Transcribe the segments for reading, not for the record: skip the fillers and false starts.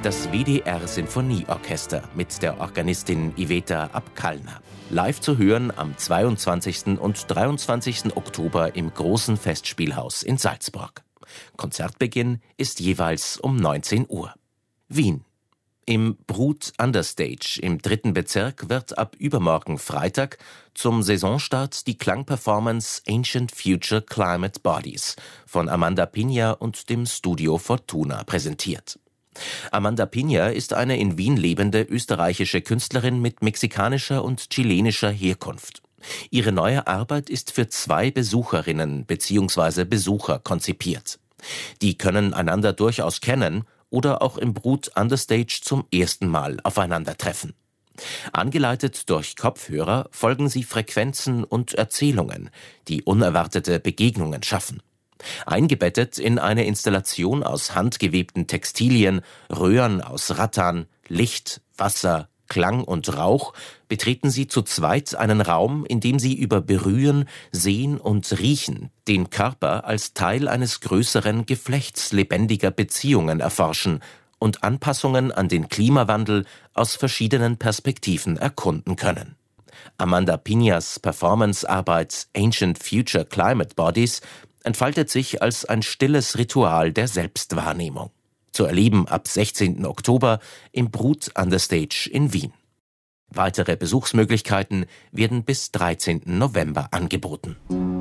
Das WDR-Sinfonieorchester mit der Organistin Iveta Abkalner. Live zu hören am 22. und 23. Oktober im Großen Festspielhaus in Salzburg. Konzertbeginn ist jeweils um 19 Uhr. Wien. Im Brut Understage im 3. Bezirk wird ab übermorgen Freitag zum Saisonstart die Klangperformance Ancient Future Climate Bodies von Amanda Piña und dem Studio Fortuna präsentiert. Amanda Piña ist eine in Wien lebende österreichische Künstlerin mit mexikanischer und chilenischer Herkunft. Ihre neue Arbeit ist für 2 Besucherinnen bzw. Besucher konzipiert. Die können einander durchaus kennen oder auch im Brut Understage zum ersten Mal aufeinandertreffen. Angeleitet durch Kopfhörer folgen sie Frequenzen und Erzählungen, die unerwartete Begegnungen schaffen. Eingebettet in eine Installation aus handgewebten Textilien, Röhren aus Rattan, Licht, Wasser, Klang und Rauch betreten sie zu zweit einen Raum, in dem sie über Berühren, Sehen und Riechen den Körper als Teil eines größeren Geflechts lebendiger Beziehungen erforschen und Anpassungen an den Klimawandel aus verschiedenen Perspektiven erkunden können. Amanda Piñas Performancearbeit Ancient Future Climate Bodies entfaltet sich als ein stilles Ritual der Selbstwahrnehmung. Zu erleben ab 16. Oktober im Brut Understage in Wien. Weitere Besuchsmöglichkeiten werden bis 13. November angeboten.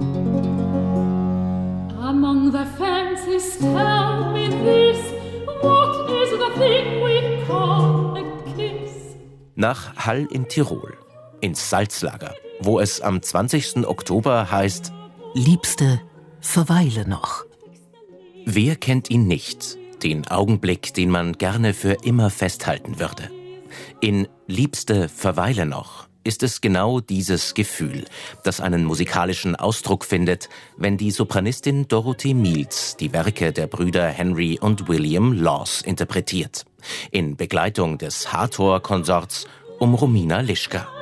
Among the fancies tell me this, what is the thing we call a kiss? Nach Hall in Tirol, ins Salzlager, wo es am 20. Oktober heißt: Liebste, verweile noch. Wer kennt ihn nicht? Den Augenblick, den man gerne für immer festhalten würde. In Liebste, verweile noch ist es genau dieses Gefühl, das einen musikalischen Ausdruck findet, wenn die Sopranistin Dorothee Miels die Werke der Brüder Henry und William Laws interpretiert, in Begleitung des Hathor-Konsorts um Romina Lischka.